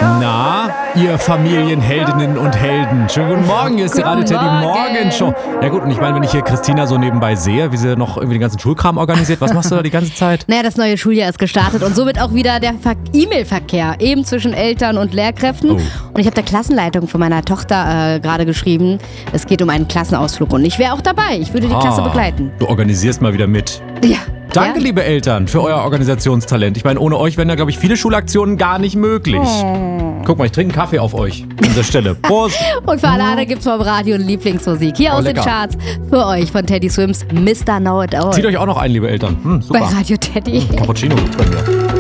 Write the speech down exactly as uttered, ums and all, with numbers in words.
Na, ihr Familienheldinnen und Helden. Schönen guten Morgen, hier ist die Radio Teddy Morgenshow. Ja gut, und ich meine, wenn ich hier Christina so nebenbei sehe, wie sie noch irgendwie den ganzen Schulkram organisiert, was machst du da die ganze Zeit? Naja, das neue Schuljahr ist gestartet und somit auch wieder der Ver- E-Mail-Verkehr, eben zwischen Eltern und Lehrkräften. Oh. Und ich habe der Klassenleitung von meiner Tochter äh, gerade geschrieben, es geht um einen Klassenausflug und ich wäre auch dabei. Ich würde die Klasse Ah, begleiten. Du organisierst mal wieder mit. Ja. Danke, ja? liebe Eltern, für euer Organisationstalent. Ich meine, ohne euch wären da, glaube ich, viele Schulaktionen gar nicht möglich. Oh. Guck mal, ich trinke einen Kaffee auf euch an dieser Stelle. Prost! Und für alle anderen gibt's vom Radio Lieblingsmusik. Hier Oh, aus lecker. den Charts für euch von Teddy Swims Mister Know It All. Zieht euch auch noch ein, liebe Eltern. Hm, super. Bei Radio Teddy. Cappuccino gibt's bei mir.